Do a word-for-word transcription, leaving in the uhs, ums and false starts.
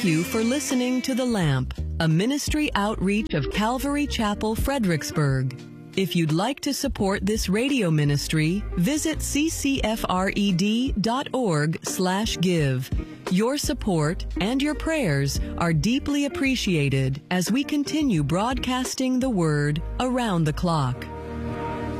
Thank you for listening to The Lamp, a ministry outreach of Calvary Chapel, Fredericksburg. If you'd like to support this radio ministry, visit c c f r e d dot org slash give. Your support and your prayers are deeply appreciated as we continue broadcasting the Word around the clock.